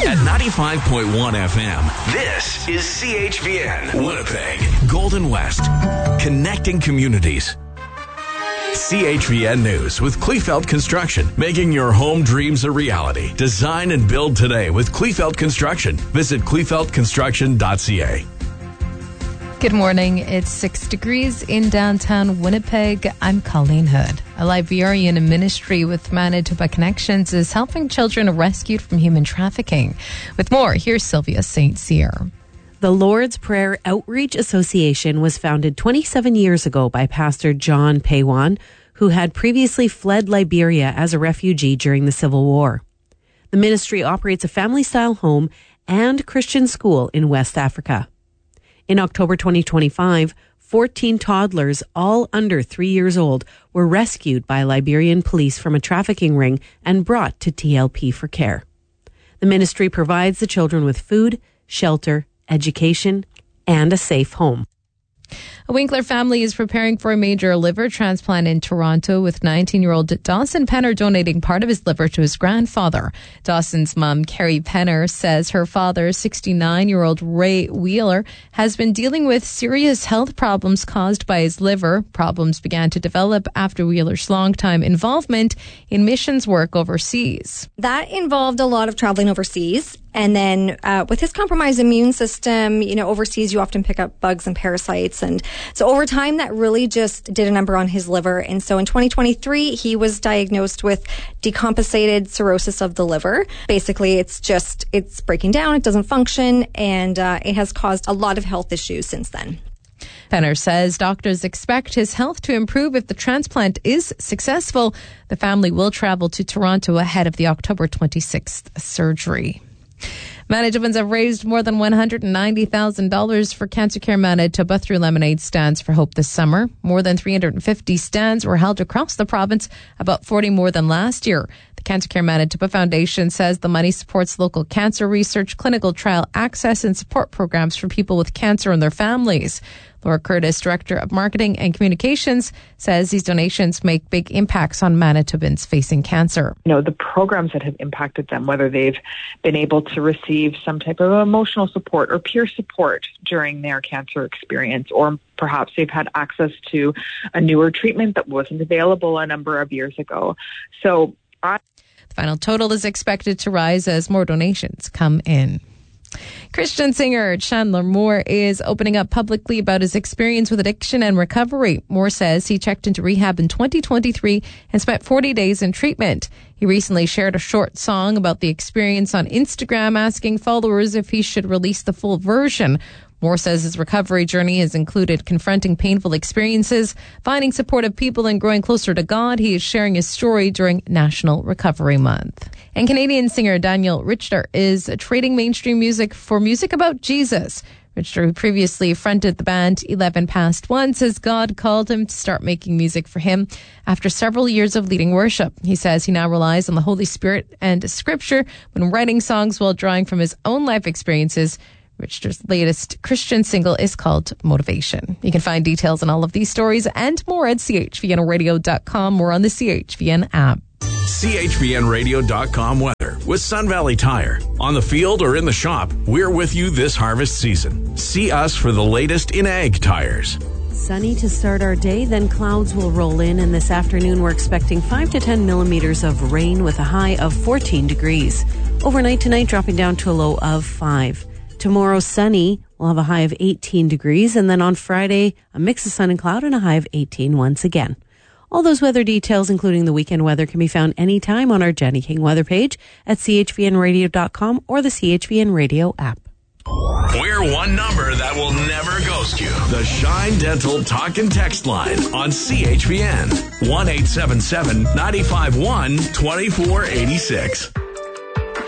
At 95.1 FM, this is CHVN Winnipeg, Golden West, connecting communities. CHVN News with Kleefeld Construction, making your home dreams a reality. Design and build today with Kleefeld Construction. Visit kleefeldconstruction.ca. Good morning. It's 6 degrees in downtown Winnipeg. I'm Colleen Hood. A Liberian ministry with Manitoba Connections is helping children rescued from human trafficking. With more, here's Sylvia St. Cyr. The Lord's Prayer Outreach Association was founded 27 years ago by Pastor John Paywan, who had previously fled Liberia as a refugee during the Civil War. The ministry operates a family-style home and Christian school in West Africa. In October 2025, 14 toddlers, all under 3 years old, were rescued by Liberian police from a trafficking ring and brought to TLP for care. The ministry provides the children with food, shelter, education, and a safe home. A Winkler family is preparing for a major liver transplant in Toronto, with 19-year-old Dawson Penner donating part of his liver to his grandfather. Dawson's mom, Carrie Penner, says her father, 69-year-old Ray Wheeler, has been dealing with serious health problems caused by his liver. Problems began to develop after Wheeler's longtime involvement in missions work overseas. That involved a lot of traveling overseas. And then with his compromised immune system, overseas you often pick up bugs and parasites. And so over time, that really just did a number on his liver. And so in 2023, he was diagnosed with decompensated cirrhosis of the liver. Basically, it's breaking down. It doesn't function. And it has caused a lot of health issues since then. Penner says doctors expect his health to improve if the transplant is successful. The family will travel to Toronto ahead of the October 26th surgery. Manitobans have raised more than $190,000 for Cancer Care Manitoba through lemonade stands for hope this summer. More than 350 stands were held across the province, about 40 more than last year. The Cancer Care Manitoba Foundation says the money supports local cancer research, clinical trial access, and support programs for people with cancer and their families. Laura Curtis, Director of Marketing and Communications, says these donations make big impacts on Manitobans facing cancer. The programs that have impacted them, whether they've been able to receive some type of emotional support or peer support during their cancer experience, or perhaps they've had access to a newer treatment that wasn't available a number of years ago. The final total is expected to rise as more donations come in. Christian singer Chandler Moore is opening up publicly about his experience with addiction and recovery. Moore says he checked into rehab in 2023 and spent 40 days in treatment. He recently shared a short song about the experience on Instagram, asking followers if he should release the full version. Moore says his recovery journey has included confronting painful experiences, finding supportive people, and growing closer to God. He is sharing his story during National Recovery Month. And Canadian singer Daniel Richter is trading mainstream music for music about Jesus. Richter, who previously fronted the band 11 Past One, says God called him to start making music for him after several years of leading worship. He says he now relies on the Holy Spirit and Scripture when writing songs while drawing from his own life experiences. Richter's latest Christian single is called Motivation. You can find details on all of these stories and more at chvnradio.com or on the CHVN app. CHVNradio.com weather with Sun Valley Tire. On the field or in the shop, we're with you this harvest season. See us for the latest in ag tires. Sunny to start our day, then clouds will roll in, and this afternoon we're expecting 5 to 10 millimeters of rain with a high of 14 degrees. Overnight tonight dropping down to a low of 5. Tomorrow, sunny. We'll have a high of 18 degrees. And then on Friday, a mix of sun and cloud and a high of 18 once again. All those weather details, including the weekend weather, can be found anytime on our Jenny King weather page at chvnradio.com or the CHVN Radio app. We're one number that will never ghost you. The Shine Dental Talk and Text line on CHVN. 1-877-951-2486.